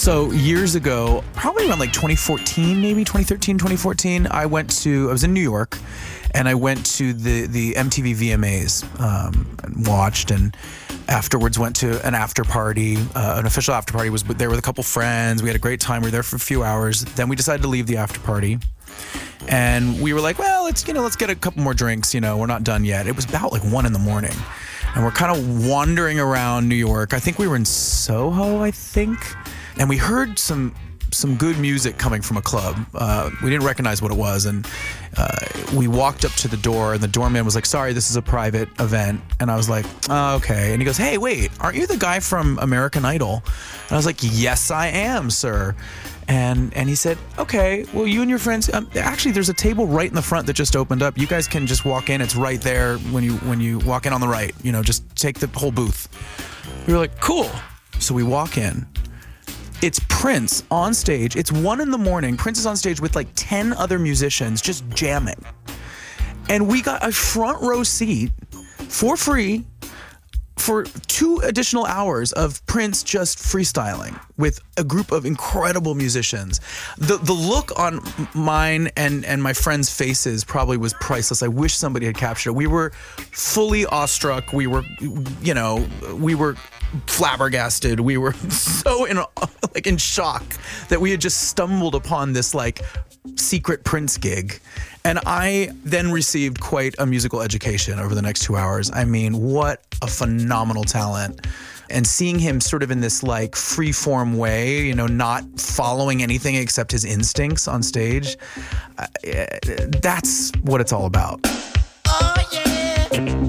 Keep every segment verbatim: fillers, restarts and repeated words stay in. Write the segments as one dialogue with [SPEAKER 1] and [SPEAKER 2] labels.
[SPEAKER 1] So years ago, probably around like twenty fourteen, maybe twenty thirteen, twenty fourteen, I went to, I was in New York, and I went to the, the M T V V M As um, and watched, and afterwards went to an after party, uh, an official after party. Was there with a couple friends. We had a great time. We were there for a few hours. Then we decided to leave the after party. And we were like, well, let's, you know, let's get a couple more drinks. You know, we're not done yet. It was about like one in the morning. And we're kind of wandering around New York. I think we were in Soho, I think. And we heard some some good music coming from a club. Uh, we didn't recognize what it was. And uh, we walked up to the door, and the doorman was like, sorry, this is a private event. And I was like, oh, okay. And he goes, hey, wait, aren't you the guy from American Idol? And I was like, yes, I am, sir. And and he said, okay, well, you and your friends, um, actually, there's a table right in the front that just opened up. You guys can just walk in. It's right there when you when you walk in on the right. You know, just take the whole booth. We were like, cool. So we walk in. It's Prince on stage. It's one in the morning. Prince is on stage with like ten other musicians just jamming. And we got a front row seat for free for two additional hours of Prince just freestyling with a group of incredible musicians. The the look on mine and, and my friends' faces probably was priceless. I wish somebody had captured it. We were fully awestruck. We were, you know, we were flabbergasted. We were so in like in shock that we had just stumbled upon this like secret Prince gig. And I then received quite a musical education over the next two hours. I mean, what a phenomenal talent. And seeing him sort of in this like free form way, you know, not following anything except his instincts on stage, uh, that's what it's all about.
[SPEAKER 2] Oh, yeah.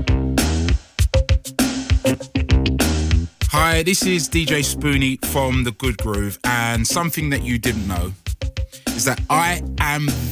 [SPEAKER 3] Hi, this is D J Spoonie from The Good Groove, and something that you didn't know is that I am